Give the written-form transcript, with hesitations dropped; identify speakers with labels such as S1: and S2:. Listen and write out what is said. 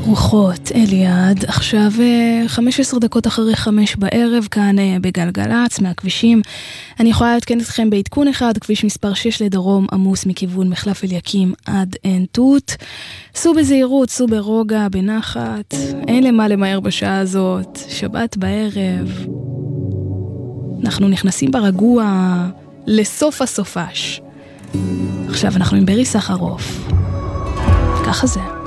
S1: רוחות אליעד, עכשיו 15 דקות אחרי 5 בערב, כאן בגלגלץ מהכבישים. אני יכולה להתקן אתכם בעדכון אחד, כביש מספר 6 לדרום עמוס מכיוון מחלף אליקים עד עין תות. סעו בזהירות, סעו ברוגע, בנחת, אין למה למהר בשעה הזאת, שבת בערב. אנחנו נכנסים ברגוע לסוף הסופש. עכשיו אנחנו עם ברי סחרוף. ככה זה.